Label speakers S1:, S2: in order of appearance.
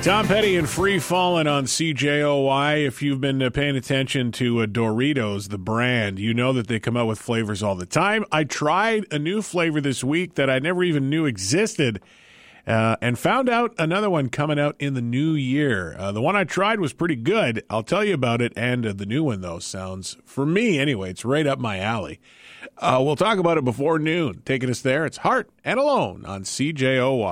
S1: Tom Petty and Free Fallin' on CJOY. If you've been paying attention to Doritos, the brand, you know that they come out with flavors all the time. I tried a new flavor this week that I never even knew existed and found out another one coming out in the new year. The one I tried was pretty good. I'll tell you about it. And the new one, though, sounds, for me anyway, it's right up my alley. We'll talk about it before noon. Taking us there, it's Heart and Alone on CJOY.